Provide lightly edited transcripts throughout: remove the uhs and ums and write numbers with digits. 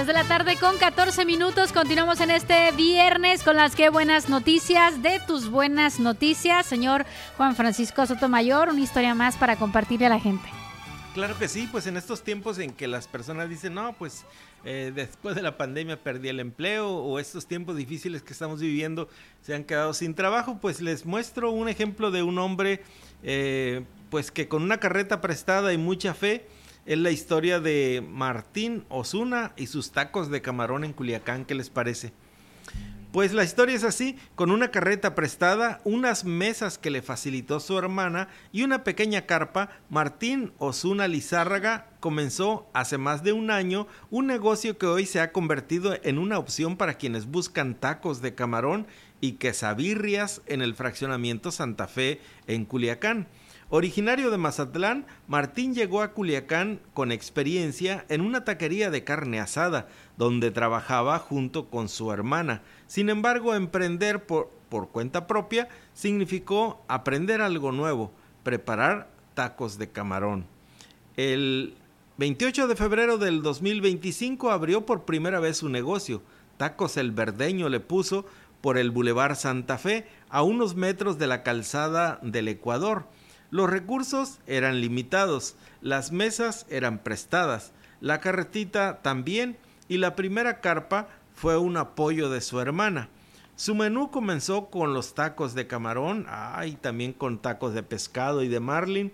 2 de la tarde con 14 minutos. Continuamos en este viernes con las qué buenas noticias de tus buenas noticias. Señor Juan Francisco Sotomayor, una historia más para compartirle a la gente. Claro que sí, pues en estos tiempos en que las personas dicen, no, pues después de la pandemia perdí el empleo, o estos tiempos difíciles que estamos viviendo se han quedado sin trabajo, pues les muestro un ejemplo de un hombre pues que con una carreta prestada y mucha fe. Es la historia de Martín Osuna y sus tacos de camarón en Culiacán. ¿Qué les parece? Pues la historia es así: con una carreta prestada, unas mesas que le facilitó su hermana y una pequeña carpa, Martín Osuna Lizárraga comenzó hace más de un año un negocio que hoy se ha convertido en una opción para quienes buscan tacos de camarón y quesabirrias en el fraccionamiento Santa Fe en Culiacán. Originario de Mazatlán, Martín llegó a Culiacán con experiencia en una taquería de carne asada, donde trabajaba junto con su hermana. Sin embargo, emprender por cuenta propia significó aprender algo nuevo: preparar tacos de camarón. El 28 de febrero del 2025 abrió por primera vez su negocio. Tacos El Verdeño le puso, por el Boulevard Santa Fe, a unos metros de la calzada del Ecuador. Los recursos eran limitados, las mesas eran prestadas, la carretita también, y la primera carpa fue un apoyo de su hermana. Su menú comenzó con los tacos de camarón, y también con tacos de pescado y de marlin.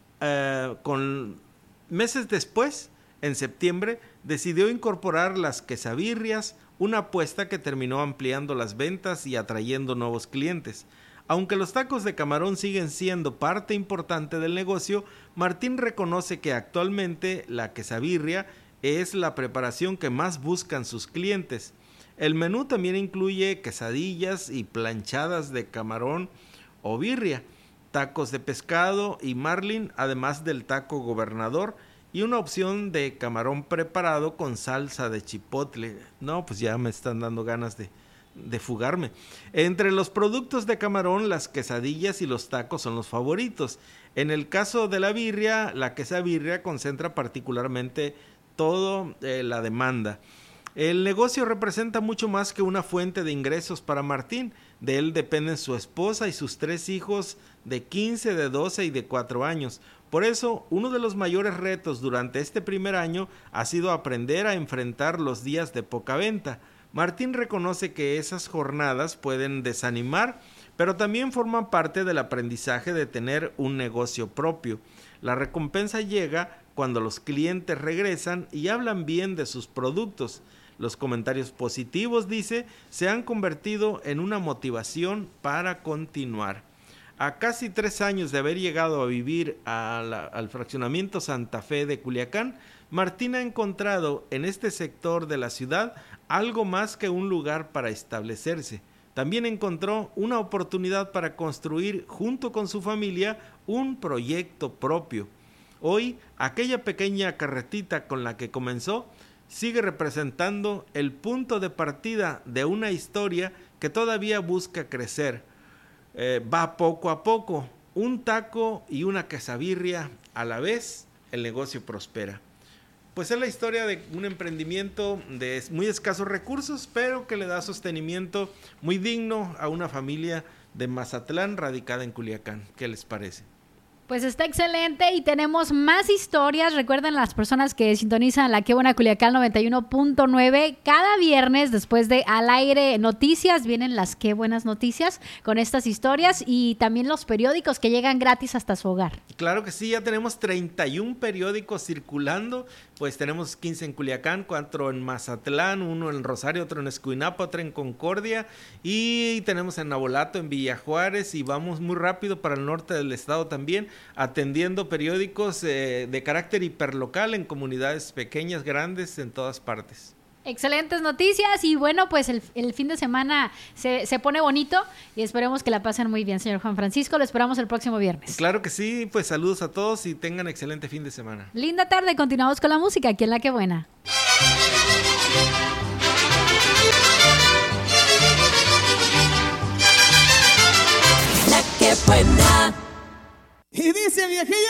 Meses después, en septiembre, decidió incorporar las quesabirrias, una apuesta que terminó ampliando las ventas y atrayendo nuevos clientes. Aunque los tacos de camarón siguen siendo parte importante del negocio, Martín reconoce que actualmente la quesabirria es la preparación que más buscan sus clientes. El menú también incluye quesadillas y planchadas de camarón o birria, tacos de pescado y marlin, además del taco gobernador, y una opción de camarón preparado con salsa de chipotle. No, pues ya me están dando ganas de fugarme. Entre los productos de camarón, las quesadillas y los tacos son los favoritos. En el caso de la birria, la quesabirria concentra particularmente toda la demanda. El negocio representa mucho más que una fuente de ingresos para Martín. De él dependen su esposa y sus 3 hijos de 15, de 12 y de 4 años. Por eso, uno de los mayores retos durante este primer año ha sido aprender a enfrentar los días de poca venta. Martín reconoce que esas jornadas pueden desanimar, pero también forman parte del aprendizaje de tener un negocio propio. La recompensa llega cuando los clientes regresan y hablan bien de sus productos. Los comentarios positivos, dice, se han convertido en una motivación para continuar. A casi 3 años de haber llegado a vivir al fraccionamiento Santa Fe de Culiacán, Martín ha encontrado en este sector de la ciudad algo más que un lugar para establecerse. También encontró una oportunidad para construir junto con su familia un proyecto propio. Hoy, aquella pequeña carretita con la que comenzó sigue representando el punto de partida de una historia que todavía busca crecer. Va poco a poco, un taco y una quesabirria a la vez, el negocio prospera. Pues es la historia de un emprendimiento de muy escasos recursos, pero que le da sostenimiento muy digno a una familia de Mazatlán radicada en Culiacán. ¿Qué les parece? Pues está excelente y tenemos más historias. Recuerden, las personas que sintonizan la Qué Buena Culiacán 91.9, cada viernes después de Al Aire Noticias vienen las Qué Buenas Noticias con estas historias y también los periódicos que llegan gratis hasta su hogar. Claro que sí, ya tenemos 31 periódicos circulando. Pues tenemos 15 en Culiacán, 4 en Mazatlán, 1 en Rosario, otro en Escuinapa, otro en Concordia, y tenemos en Nabolato, en Villa Juárez, y vamos muy rápido para el norte del estado también, atendiendo periódicos de carácter hiperlocal en comunidades pequeñas, grandes, en todas partes. Excelentes noticias y bueno, pues el fin de semana se pone bonito y esperemos que la pasen muy bien, señor Juan Francisco. Lo esperamos el próximo viernes. Claro que sí, pues saludos a todos y tengan excelente fin de semana. Linda tarde, continuamos con la música aquí en La Qué Buena. La Qué Buena. Y dice viejilla.